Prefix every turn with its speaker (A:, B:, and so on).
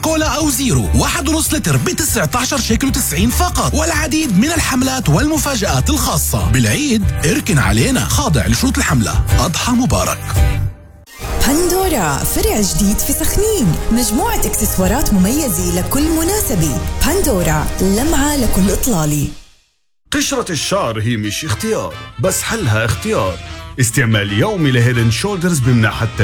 A: كولا أو زيرو 1.5 لتر ب19 شيكل و90 فقط، والعديد من الحملات والمفاجآت الخاصة بالعيد. اركن علينا، خاضع لشروط الحملة. أضحى مبارك.
B: بندورا فرع جديد في سخنين، مجموعة اكسسوارات مميزة لكل مناسبة. بندورا لمعة لكل إطلالة.
C: قشرة الشعر هي مش اختيار، بس حلها اختيار. استعمال يومي لهيدن شولدرز بمنع حتى